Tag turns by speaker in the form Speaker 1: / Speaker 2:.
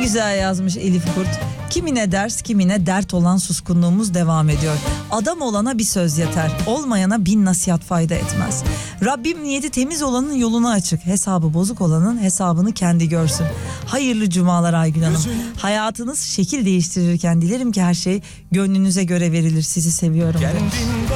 Speaker 1: güzel yazmış Elif Kurt. Kimine ders, kimine dert olan suskunluğumuz devam ediyor. Adam olana bir söz yeter, olmayana bin nasihat fayda etmez. Rabbim niyeti temiz olanın yolunu açık, hesabı bozuk olanın hesabını kendi görsün. Hayırlı cumalar Aygül Hanım. Hayatınız şekil değiştirirken dilerim ki her şey gönlünüze göre verilir. Sizi seviyorum.